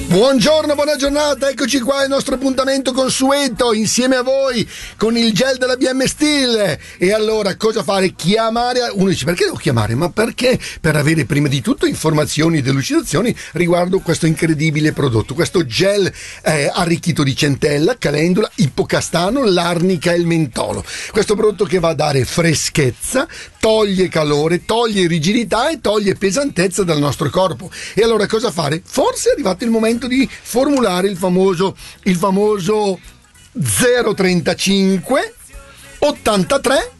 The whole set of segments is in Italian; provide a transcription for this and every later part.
Buongiorno, buona giornata, eccoci qua al nostro appuntamento consueto insieme a voi con il gel della BM Steel. E allora cosa fare? Chiamare, uno dice perché devo chiamare? Ma perché? Per avere prima di tutto informazioni e delucidazioni riguardo questo incredibile prodotto, questo gel arricchito di centella, calendula, ippocastano, l'arnica e il mentolo. Questo prodotto che va a dare freschezza, toglie calore, toglie rigidità e toglie pesantezza dal nostro corpo. E allora cosa fare? Forse è arrivato il momento di formulare il famoso 035 83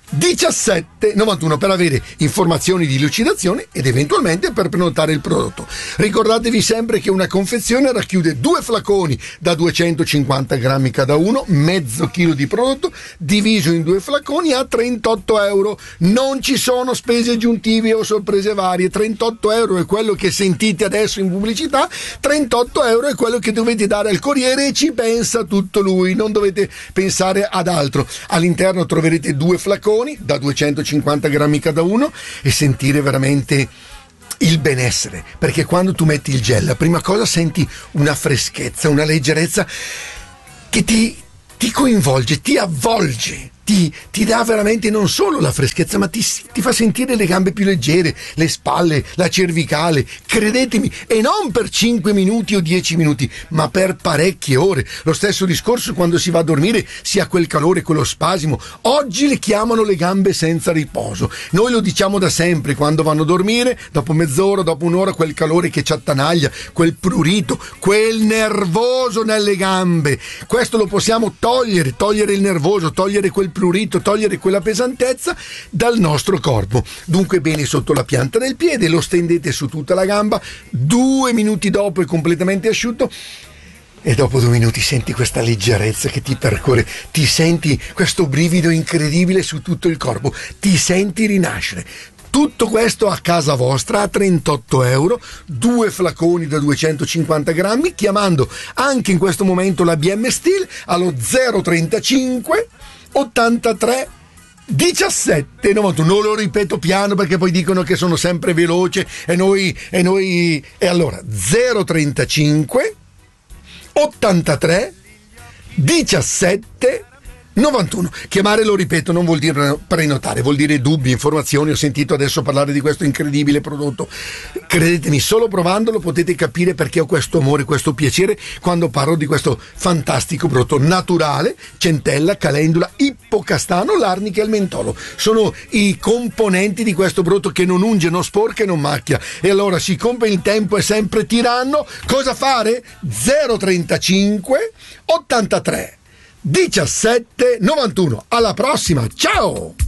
17 91 per avere informazioni di lucidazione ed eventualmente per prenotare il prodotto. Ricordatevi sempre che una confezione racchiude 2 flaconi da 250 grammi cada uno, mezzo chilo di prodotto diviso in 2 flaconi a 38 euro. Non ci sono spese aggiuntive o sorprese varie. 38 euro è quello che sentite adesso in pubblicità, 38 euro è quello che dovete dare al corriere e ci pensa tutto lui, non dovete pensare ad altro. All'interno troverete 2 flaconi da 250 grammi cada uno e sentire veramente il benessere, perché quando tu metti il gel la prima cosa senti una freschezza, una leggerezza che ti coinvolge, ti avvolge, ti dà veramente non solo la freschezza, ma ti fa sentire le gambe più leggere, le spalle, la cervicale, credetemi, e non per 5 minuti o 10 minuti, ma per parecchie ore. Lo stesso discorso quando si va a dormire, si ha quel calore, quello spasimo. Oggi le chiamano le gambe senza riposo. Noi lo diciamo da sempre, quando vanno a dormire, dopo mezz'ora, dopo un'ora, quel calore che ci attanaglia, quel prurito, quel nervoso nelle gambe. Questo lo possiamo togliere il nervoso, togliere quel prurito, togliere quella pesantezza dal nostro corpo. Dunque bene sotto la pianta del piede, lo stendete su tutta la gamba, 2 minuti dopo è completamente asciutto e dopo 2 minuti senti questa leggerezza che ti percorre, ti senti questo brivido incredibile su tutto il corpo, ti senti rinascere. Tutto questo a casa vostra a 38 euro, 2 flaconi da 250 grammi, chiamando anche in questo momento la BM Steel allo 035 83 17 91. Non lo ripeto piano perché poi dicono che sono sempre veloce e allora 035 83 17 91. Chiamare, lo ripeto, non vuol dire prenotare, vuol dire dubbi, informazioni. Ho sentito adesso parlare di questo incredibile prodotto. Credetemi, solo provandolo potete capire perché ho questo amore, questo piacere quando parlo di questo fantastico prodotto naturale. Centella, calendula, ippocastano, l'arnica e il mentolo sono i componenti di questo prodotto che non unge, non sporca e non macchia. E allora, siccome il tempo è sempre tiranno, cosa fare? 035 83 17 91. Alla prossima, ciao!